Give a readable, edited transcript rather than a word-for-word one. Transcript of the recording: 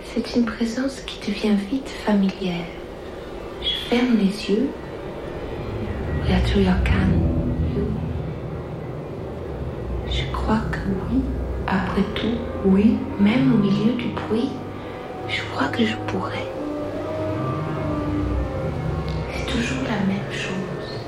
C'est une présence qui devient vite familière. Je ferme les yeux. Je crois que oui, après tout, oui, même au milieu du bruit, je crois que je pourrais.